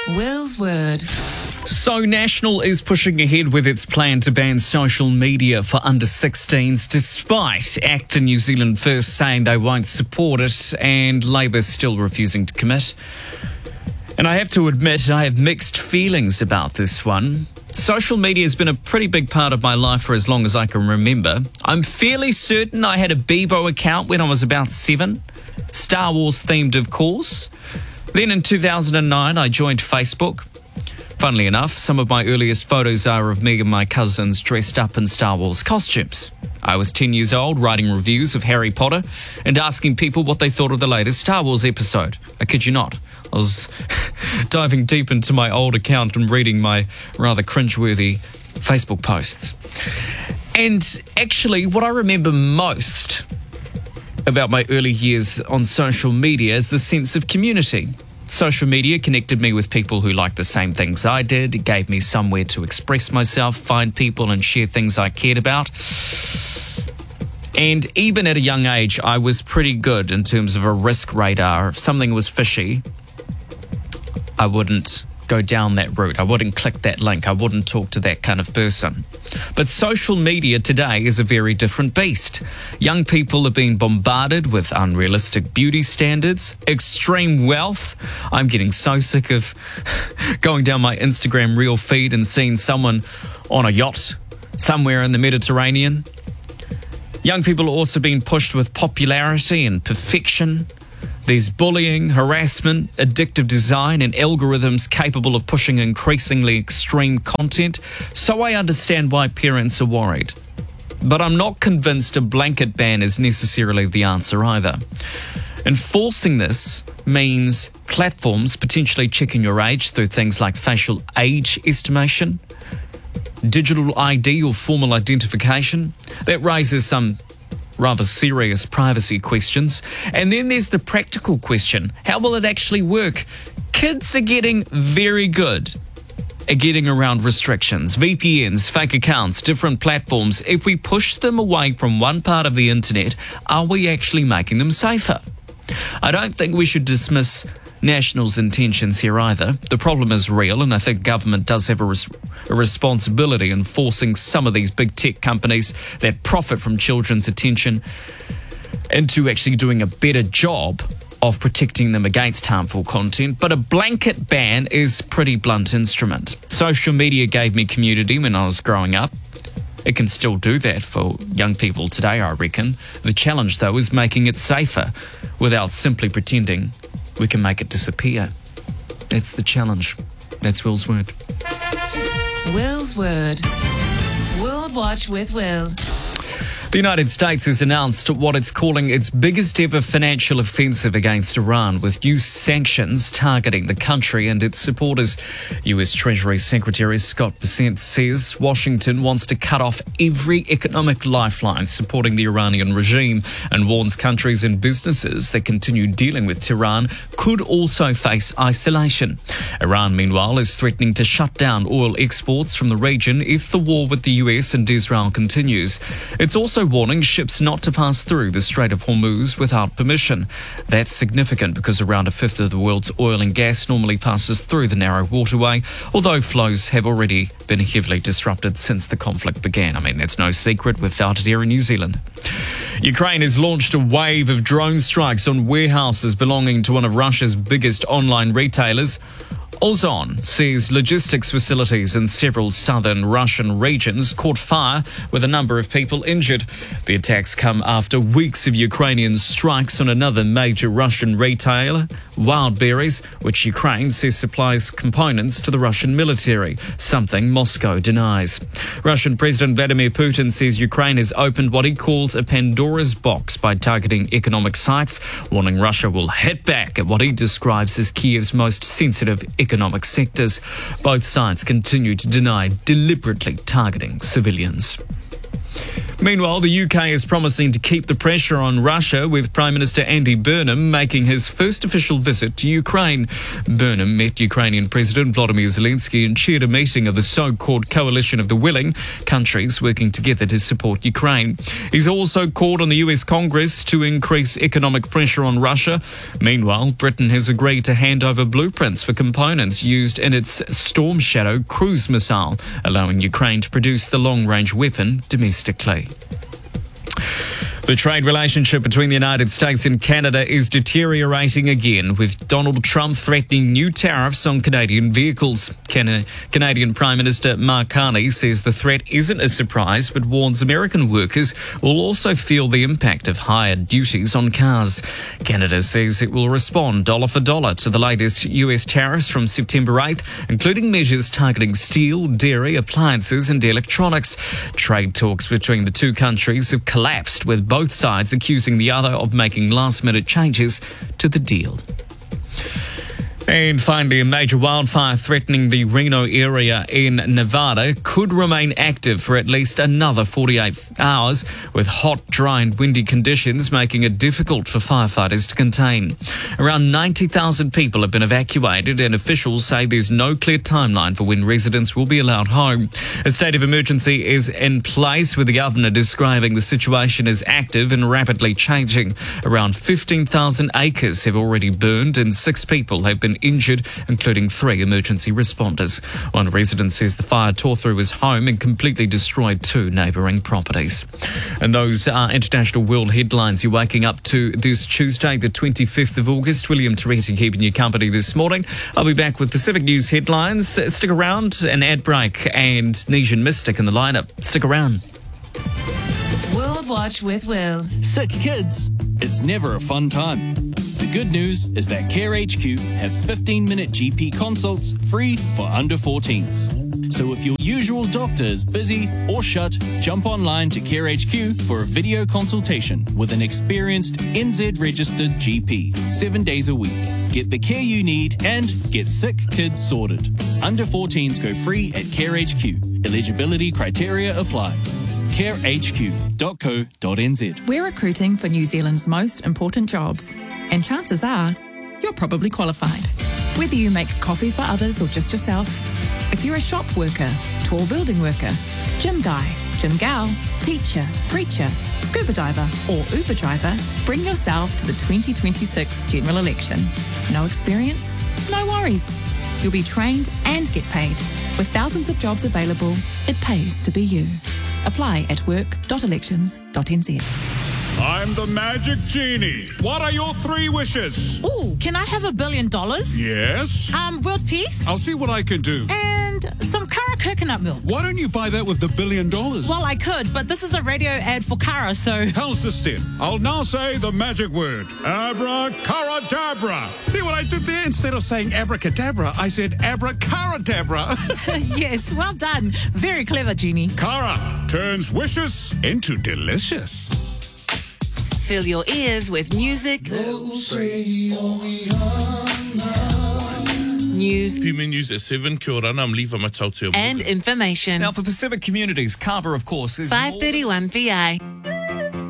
Will's Word. So National is pushing ahead with its plan to ban social media for under 16s, despite ACT and New Zealand First saying they won't support it and Labour still refusing to commit. And I have to admit, I have mixed feelings about this one. Social media has been a pretty big part of my life for as long as I can remember. I'm fairly certain I had a Bebo account when I was about 7. Star Wars themed, of course. Then in 2009, I joined Facebook. Funnily enough, some of my earliest photos are of me and my cousins dressed up in Star Wars costumes. I was 10 years old, writing reviews of Harry Potter and asking people what they thought of the latest Star Wars episode. I kid you not. I was diving deep into my old account and reading my rather cringeworthy Facebook posts. And actually, what I remember most about my early years on social media is the sense of community. Social media connected me with people who liked the same things I did. It gave me somewhere to express myself, find people and share things I cared about. And even at a young age, I was pretty good in terms of a risk radar. If something was fishy, I wouldn't go down that route. I wouldn't click that link. I wouldn't talk to that kind of person. But social media today is a very different beast. Young people are being bombarded with unrealistic beauty standards, extreme wealth. I'm getting so sick of going down my Instagram reel feed and seeing someone on a yacht somewhere in the Mediterranean. Young people are also being pushed with popularity and perfection. There's bullying, harassment, addictive design, and algorithms capable of pushing increasingly extreme content. So I understand why parents are worried. But I'm not convinced a blanket ban is necessarily the answer either. Enforcing this means platforms potentially checking your age through things like facial age estimation, digital ID or formal identification. That raises some rather serious privacy questions. And then there's the practical question. How will it actually work? Kids are getting very good at getting around restrictions, VPNs, fake accounts, different platforms. If we push them away from one part of the internet, are we actually making them safer? I don't think we should dismiss National's intentions here either. The problem is real, and I think government does have a responsibility in forcing some of these big tech companies that profit from children's attention into actually doing a better job of protecting them against harmful content. But a blanket ban is a pretty blunt instrument. Social media gave me community when I was growing up. It can still do that for young people today, I reckon. The challenge, though, is making it safer without simply pretending we can make it disappear. That's the challenge. That's Will's Word. Will's Word. World Watch with Will. The United States has announced what it's calling its biggest ever financial offensive against Iran, with new sanctions targeting the country and its supporters. US Treasury Secretary Scott Bessent says Washington wants to cut off every economic lifeline supporting the Iranian regime and warns countries and businesses that continue dealing with Tehran could also face isolation. Iran, meanwhile, is threatening to shut down oil exports from the region if the war with the US and Israel continues. It's also warning ships not to pass through the Strait of Hormuz without permission. That's significant because around a fifth of the world's oil and gas normally passes through the narrow waterway, although flows have already been heavily disrupted since the conflict began. I mean, that's no secret without it here in New Zealand. Ukraine has launched a wave of drone strikes on warehouses belonging to one of Russia's biggest online retailers. Ozon says logistics facilities in several southern Russian regions caught fire with a number of people injured. The attacks come after weeks of Ukrainian strikes on another major Russian retailer, Wildberries, which Ukraine says supplies components to the Russian military, something Moscow denies. Russian President Vladimir Putin says Ukraine has opened what he calls a Pandora's box by targeting economic sites, warning Russia will hit back at what he describes as Kiev's most sensitive economic sectors. Both sides continue to deny deliberately targeting civilians. Meanwhile, the UK is promising to keep the pressure on Russia, with Prime Minister Andy Burnham making his first official visit to Ukraine. Burnham met Ukrainian President Volodymyr Zelensky and chaired a meeting of the so-called Coalition of the Willing, countries working together to support Ukraine. He's also called on the US Congress to increase economic pressure on Russia. Meanwhile, Britain has agreed to hand over blueprints for components used in its Storm Shadow cruise missile, allowing Ukraine to produce the long-range weapon domestically. The trade relationship between the United States and Canada is deteriorating again, with Donald Trump threatening new tariffs on Canadian vehicles. Canadian Prime Minister Mark Carney says the threat isn't a surprise, but warns American workers will also feel the impact of higher duties on cars. Canada says it will respond dollar for dollar to the latest US tariffs from September 8th, including measures targeting steel, dairy, appliances and electronics. Trade talks between the two countries have collapsed, with both sides accusing the other of making last-minute changes to the deal. And finally, a major wildfire threatening the Reno area in Nevada could remain active for at least another 48 hours, with hot, dry and windy conditions making it difficult for firefighters to contain. Around 90,000 people have been evacuated, and officials say there's no clear timeline for when residents will be allowed home. A state of emergency is in place, with the governor describing the situation as active and rapidly changing. Around 15,000 acres have already burned, and 6 people have been injured, including 3 emergency responders. One resident says the fire tore through his home and completely destroyed 2 neighbouring properties. And those are international world headlines you're waking up to this Tuesday, the 25th of August. William Toretti keeping you company this morning. I'll be back with Pacific News headlines. Stick around, an ad break and Nesian Mystic in the lineup. Stick around. World Watch with Will. Sick kids, it's never a fun time. The good news is that Care HQ have 15-minute GP consults free for under 14s. So if your usual doctor is busy or shut, jump online to Care HQ for a video consultation with an experienced NZ-registered GP, 7 days a week. Get the care you need and get sick kids sorted. Under 14s go free at Care HQ. Eligibility criteria apply. carehq.co.nz. We're recruiting for New Zealand's most important jobs, and chances are you're probably qualified. Whether you make coffee for others or just yourself, if you're a shop worker, tall building worker, gym guy, gym gal, teacher, preacher, scuba diver or Uber driver, bring yourself to the 2026 general election. No experience? No worries. You'll be trained and get paid. With thousands of jobs available, it pays to be you. Apply at work.elections.nz. I'm the Magic Genie. What are your 3 wishes? Ooh, can I have $1 billion? Yes? World peace? I'll see what I can do. And some Kara coconut milk. Why don't you buy that with the $1 billion? Well, I could, but this is a radio ad for Kara, so... How's this then? I'll now say the magic word. Abracadabra. See what I did there? Instead of saying abracadabra, I said abracadabra. Yes, well done. Very clever, Genie. Kara turns wishes into delicious. Fill your ears with music, news, Pima News at 7. Kia ora, I'm Levi Matau. and information. Now, for Pacific Communities, Carver, of course, is 531 VI.